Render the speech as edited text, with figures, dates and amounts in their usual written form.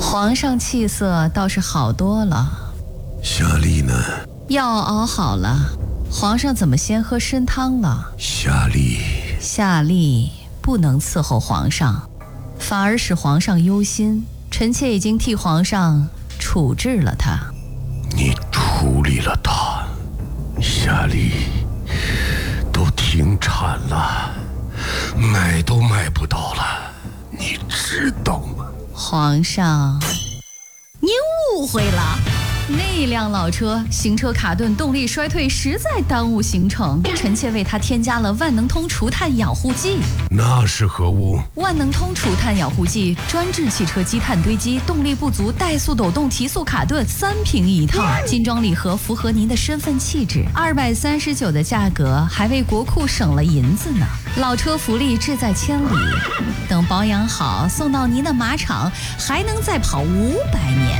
皇上气色倒是好多了。 夏丽呢？ 药熬好了，皇上怎么先喝参汤了？ 夏丽不能伺候皇上，反而使皇上忧心。臣妾已经替皇上处置了他。 你处理了他？夏丽都停产了，买都买不到了，你知道吗？ 皇上，您误会了。那辆老车行车卡顿，动力衰退，实在耽误行程。臣妾为他添加了万能通除碳养护剂。 那是何物？ 万能通除碳养护剂专治汽车积碳堆积、动力不足、怠速抖动、提速卡顿，3瓶一套，精装礼盒，符合您的身份气质。239的价格，还为国库省了银子呢。老车福利志在千里，等保养好送到您的马场，还能再跑500年。